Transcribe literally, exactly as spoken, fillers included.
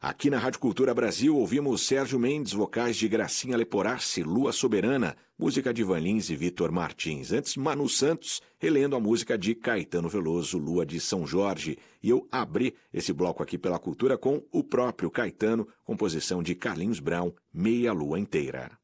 Aqui na Rádio Cultura Brasil ouvimos Sérgio Mendes, vocais de Gracinha Leporassi, Lua Soberana, música de Ivan Lins e Vitor Martins. Antes, Manu Santos, relendo a música de Caetano Veloso, Lua de São Jorge. E eu abri esse bloco aqui pela Cultura com o próprio Caetano, composição de Carlinhos Brown, Meia Lua Inteira.